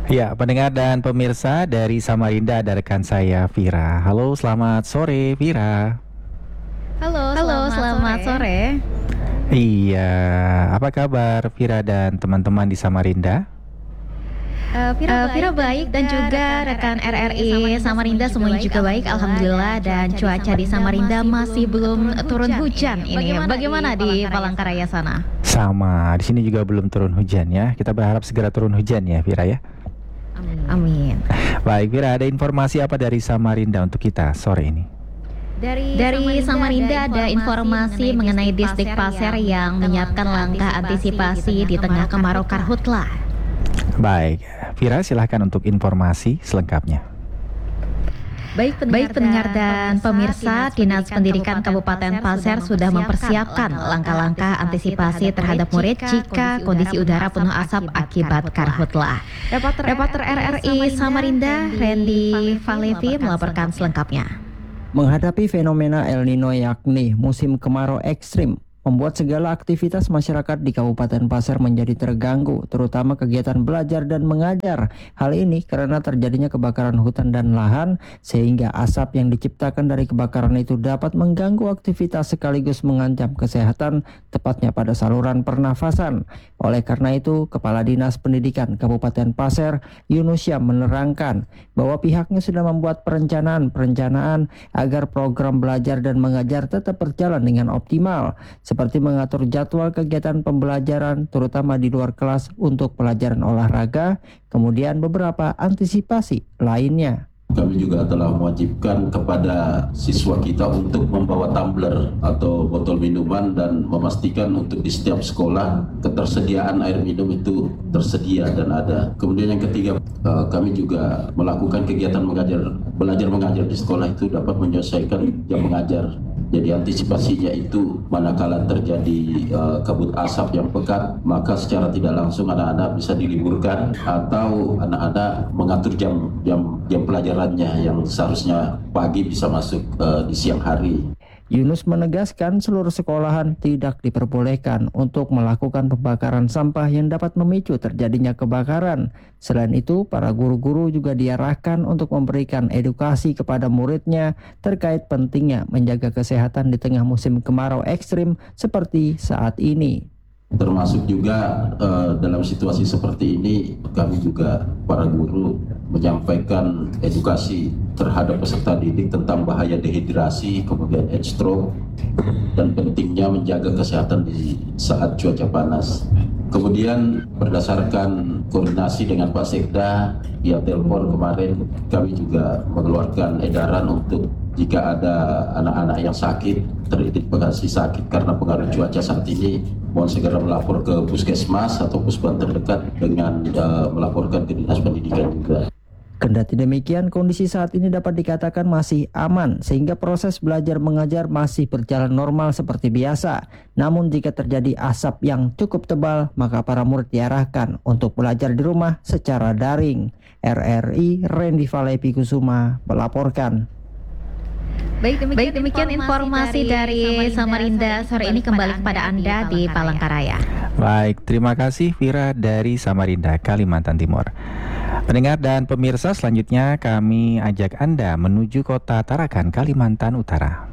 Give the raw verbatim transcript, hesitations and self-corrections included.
Ya, pendengar dan pemirsa dari Samarinda ada rekan saya Vira. Halo, selamat sore Vira. Halo, Halo, selamat selamat sore. sore. Iya, apa kabar Vira dan teman-teman di Samarinda? Eh, Vira Uh, Vira baik baik dan juga rekan R R I Samarinda semuanya juga baik, alhamdulillah. Dan cuaca di Samarinda masih belum turun hujan ini. Bagaimana di Palangkaraya sana? Sama, di sini juga belum turun hujan ya. Kita berharap segera turun hujan ya Vira ya. Amin. Baik Vira, ada informasi apa dari Samarinda untuk kita sore ini? Dari, Dari Samarinda ada informasi mengenai Distrik Pasir yang menyiapkan langkah antisipasi di tengah kemarau karhutlah. Baik, Vira silahkan untuk informasi selengkapnya. Baik pendengar, Baik pendengar dan pemirsa, Dinas Pendidikan Kabupaten Pasir sudah mempersiapkan langkah-langkah antisipasi terhadap murid jika kondisi udara penuh asap akibat karhutlah. Reporter, Reporter R R I Samarinda, Randy Valevi melaporkan selengkapnya. Menghadapi fenomena El Nino yakni musim kemarau ekstrim, membuat segala aktivitas masyarakat di Kabupaten Pasir menjadi terganggu, terutama kegiatan belajar dan mengajar. Hal ini karena terjadinya kebakaran hutan dan lahan, sehingga asap yang diciptakan dari kebakaran itu dapat mengganggu aktivitas sekaligus mengancam kesehatan, tepatnya pada saluran pernafasan. Oleh karena itu, Kepala Dinas Pendidikan Kabupaten Pasir, Yunus Syam, menerangkan bahwa pihaknya sudah membuat perencanaan-perencanaan agar program belajar dan mengajar tetap berjalan dengan optimal, seperti mengatur jadwal kegiatan pembelajaran terutama di luar kelas untuk pelajaran olahraga, kemudian beberapa antisipasi lainnya. Kami juga telah mewajibkan kepada siswa kita untuk membawa tumbler atau botol minuman dan memastikan untuk di setiap sekolah ketersediaan air minum itu tersedia dan ada. Kemudian yang ketiga, kami juga melakukan kegiatan mengajar, belajar mengajar di sekolah itu dapat menyelesaikan jam mengajar. Jadi antisipasinya itu manakala terjadi uh, kabut asap yang pekat, maka secara tidak langsung anak-anak bisa diliburkan atau anak-anak mengatur jam jam jam pelajarannya yang seharusnya pagi bisa masuk uh, di siang hari. Yunus menegaskan seluruh sekolahan tidak diperbolehkan untuk melakukan pembakaran sampah yang dapat memicu terjadinya kebakaran. Selain itu, para guru-guru juga diarahkan untuk memberikan edukasi kepada muridnya terkait pentingnya menjaga kesehatan di tengah musim kemarau ekstrim seperti saat ini. Termasuk juga uh, dalam situasi seperti ini, kami juga para guru menyampaikan edukasi terhadap peserta didik tentang bahaya dehidrasi, kemudian heat stroke, dan pentingnya menjaga kesehatan di saat cuaca panas. Kemudian berdasarkan koordinasi dengan Pak Sekda, via telepon kemarin kami juga mengeluarkan edaran untuk jika ada anak-anak yang sakit, teridentifikasi sakit karena pengaruh cuaca saat ini, mohon segera melapor ke puskesmas atau puskesmas terdekat dengan uh, melaporkan ke Dinas Pendidikan juga. Kendati demikian, kondisi saat ini dapat dikatakan masih aman sehingga proses belajar mengajar masih berjalan normal seperti biasa. Namun jika terjadi asap yang cukup tebal, maka para murid diarahkan untuk belajar di rumah secara daring. R R I Randy Valevi Kusuma melaporkan. Baik demikian, Baik, demikian informasi dari Samarinda sore ini, kembali kepada Anda di Palangkaraya. Baik, terima kasih Vira dari Samarinda, Kalimantan Timur. Pendengar dan pemirsa, selanjutnya kami ajak Anda menuju kota Tarakan, Kalimantan Utara.